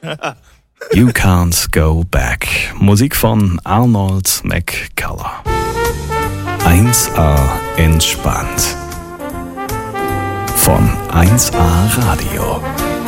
You Can't Go Back. Musik von Arnold McCuller. 1A entspannt. Von 1A Radio.